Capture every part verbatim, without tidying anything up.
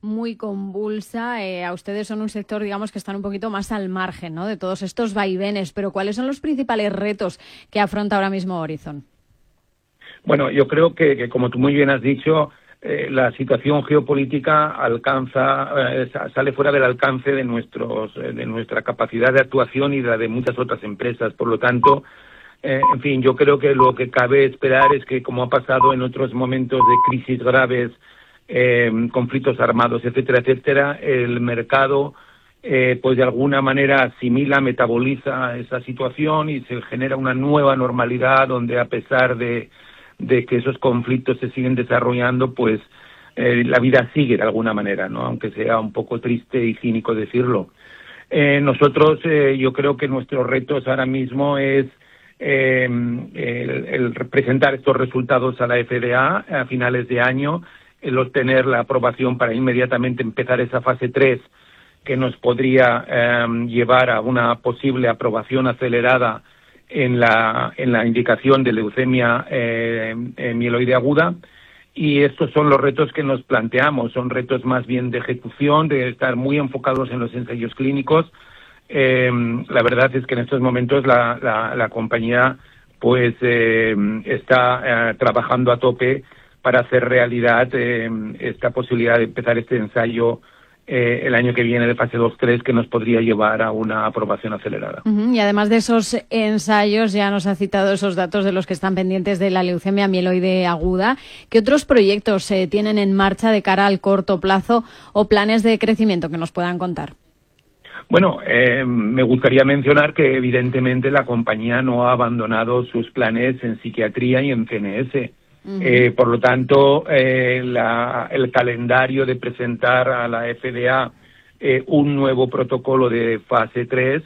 muy convulsa. Eh, a ustedes son un sector, digamos, que están un poquito más al margen, ¿no?, de todos estos vaivenes. Pero ¿cuáles son los principales retos que afronta ahora mismo Horizon? Bueno, yo creo que, que como tú muy bien has dicho, eh, la situación geopolítica alcanza, eh, sale fuera del alcance de nuestros, de nuestra capacidad de actuación y de la de muchas otras empresas. Por lo tanto, eh, en fin, yo creo que lo que cabe esperar es que, como ha pasado en otros momentos de crisis graves, eh, conflictos armados, etcétera, etcétera, el mercado, eh, pues de alguna manera asimila, metaboliza esa situación y se genera una nueva normalidad donde, a pesar de de que esos conflictos se siguen desarrollando, pues eh, la vida sigue de alguna manera, ¿no?, aunque sea un poco triste y cínico decirlo. Eh, nosotros, eh, yo creo que nuestros retos ahora mismo es eh, el, el presentar estos resultados a la F D A a finales de año, el obtener la aprobación para inmediatamente empezar esa fase tres, que nos podría eh, llevar a una posible aprobación acelerada en la en la indicación de leucemia eh, eh, mieloide aguda. Y estos son los retos que nos planteamos, son retos más bien de ejecución, de estar muy enfocados en los ensayos clínicos. Eh, la verdad es que en estos momentos la, la, la compañía pues eh, está eh, trabajando a tope para hacer realidad eh, esta posibilidad de empezar este ensayo Eh, el año que viene de fase dos tres, que nos podría llevar a una aprobación acelerada. Uh-huh. Y además de esos ensayos, ya nos ha citado esos datos de los que están pendientes de la leucemia mieloide aguda. ¿Qué otros proyectos se eh, tienen en marcha de cara al corto plazo o planes de crecimiento que nos puedan contar? Bueno, eh, me gustaría mencionar que evidentemente la compañía no ha abandonado sus planes en psiquiatría y en C N S. Uh-huh. Eh, por lo tanto, eh, la, el calendario de presentar a la F D A eh, un nuevo protocolo de fase tres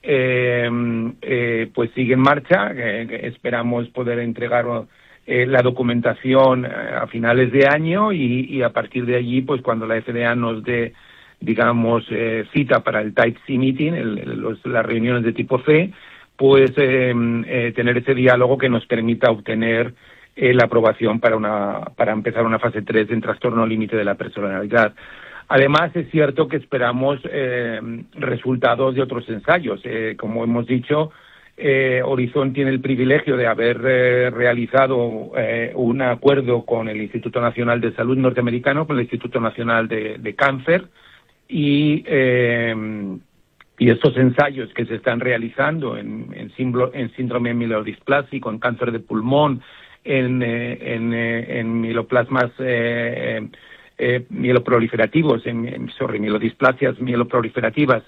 eh, eh, pues sigue en marcha. Eh, esperamos poder entregar eh, la documentación a finales de año y, y a partir de allí, pues cuando la F D A nos dé, digamos, eh, cita para el Type C Meeting, el, el, los, las reuniones de tipo C, pues eh, eh, tener ese diálogo que nos permita obtener Eh, la aprobación para una para empezar una fase tres en trastorno límite de la personalidad. Además, es cierto que esperamos eh, resultados de otros ensayos. Eh, como hemos dicho, eh, Horizon tiene el privilegio de haber eh, realizado eh, un acuerdo con el Instituto Nacional de Salud norteamericano, con el Instituto Nacional de, de Cáncer, y eh, y estos ensayos que se están realizando en, en, símbolo, en síndrome mielodisplásico, en cáncer de pulmón, en, eh, en, eh, en mieloplasmas eh, eh, mieloproliferativos, en, en sorry, mielodisplasias mieloproliferativas,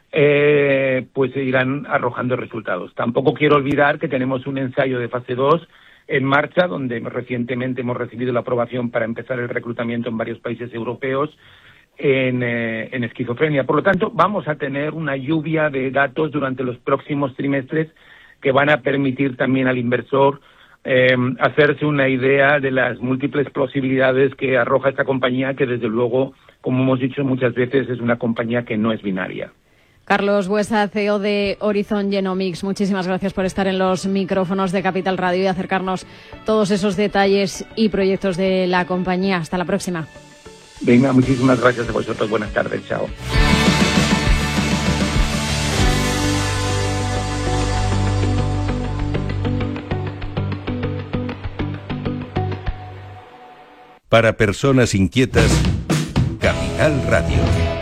eh, pues se irán arrojando resultados. Tampoco quiero olvidar que tenemos un ensayo de fase dos en marcha, donde recientemente hemos recibido la aprobación para empezar el reclutamiento en varios países europeos en, eh, en esquizofrenia. Por lo tanto, vamos a tener una lluvia de datos durante los próximos trimestres que van a permitir también al inversor Eh, hacerse una idea de las múltiples posibilidades que arroja esta compañía, que desde luego, como hemos dicho muchas veces, es una compañía que no es binaria. Carlos Buesa, C E O de Horizon Genomics, muchísimas gracias por estar en los micrófonos de Capital Radio y acercarnos todos esos detalles y proyectos de la compañía. Hasta la próxima. Venga, muchísimas gracias a vosotros. Buenas tardes. Chao. Para personas inquietas, Capital Radio.